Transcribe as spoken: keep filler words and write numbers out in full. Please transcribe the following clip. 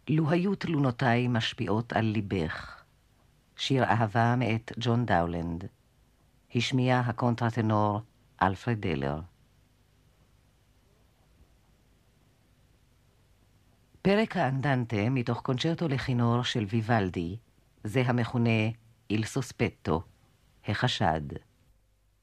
לו היו תלונותיי משפיעות על ליבך. שיר אהבה מאת ג'ון דאולנד. השמיע הקונטרטנור אלפרד דלר. פרק האנדנטה מתוך קונצ'רטו לכינור של ויוולדי, זה המכונה איל סוספטו, החשד.